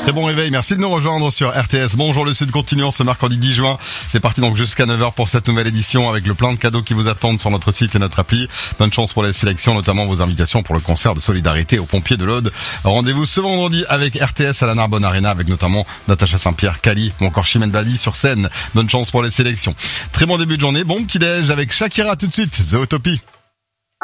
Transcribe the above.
Très bon réveil, merci de nous rejoindre sur RTS. Bonjour le Sud, continuons ce mercredi 10 juin. C'est parti donc jusqu'à 9h pour cette nouvelle édition avec le plein de cadeaux qui vous attendent sur notre site et notre appli. Bonne chance pour les sélections, notamment vos invitations pour le concert de solidarité aux pompiers de l'Aude. Rendez-vous ce vendredi avec RTS à la Narbonne Arena avec notamment Natacha Saint-Pierre, Kali ou encore Chimène Badi sur scène. Bonne chance pour les sélections. Très bon début de journée, bon petit déj avec Shakira tout de suite, The Utopie.